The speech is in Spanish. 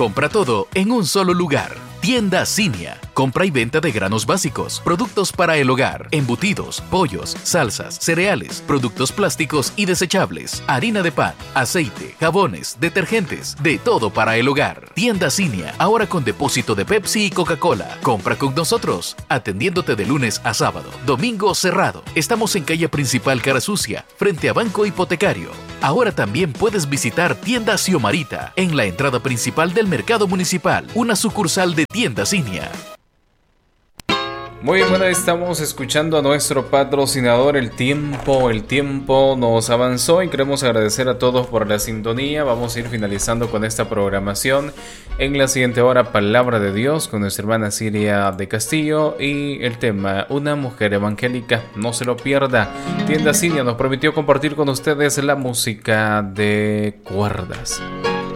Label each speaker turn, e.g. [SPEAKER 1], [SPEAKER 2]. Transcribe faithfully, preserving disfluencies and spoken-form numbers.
[SPEAKER 1] Compra todo en un solo lugar. Tienda Cinia. Compra y venta de granos básicos, productos para el hogar, embutidos, pollos, salsas, cereales, productos plásticos y desechables, harina de pan, aceite, jabones, detergentes, de todo para el hogar. Tienda Cinia, ahora con depósito de Pepsi y Coca-Cola. Compra con nosotros, atendiéndote de lunes a sábado. Domingo cerrado. Estamos en calle principal Cara Sucia, frente a Banco Hipotecario. Ahora también puedes visitar Tienda Xiomarita, en la entrada principal del Mercado Municipal, una sucursal de Tienda Cinia.
[SPEAKER 2] Muy bien, bueno, estamos escuchando a nuestro patrocinador. El tiempo, el tiempo nos avanzó y queremos agradecer a todos por la sintonía. Vamos a ir finalizando con esta programación. En la siguiente hora, Palabra de Dios con nuestra hermana Siria de Castillo y el tema, una mujer evangélica. No se lo pierda. Tienda Cinia nos permitió compartir con ustedes la música de cuerdas.